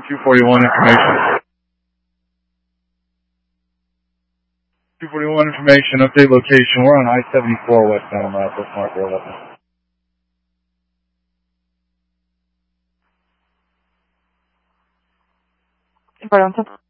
241 information. 241 information, update location. We're on I-74 westbound Minneapolis, mark 11. Pronto.